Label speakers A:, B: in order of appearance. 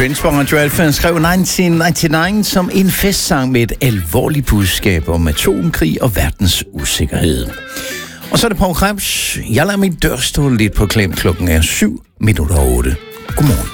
A: Prince på Radio Alfa skrev 1999 som en festsang med et alvorligt budskab om atomkrig og verdens usikkerhed. Og så er det Paul Krebs. Jeg lader min dør stå lidt på klem. Klokken er 7:08. Godmorgen.